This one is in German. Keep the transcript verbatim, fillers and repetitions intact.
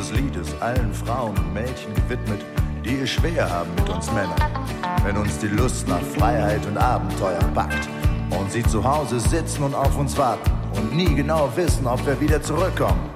Dieses Lied ist allen Frauen und Mädchen gewidmet, die es schwer haben mit uns Männern. Wenn uns die Lust nach Freiheit und Abenteuer packt und sie zu Hause sitzen und auf uns warten und nie genau wissen, ob wir wieder zurückkommen.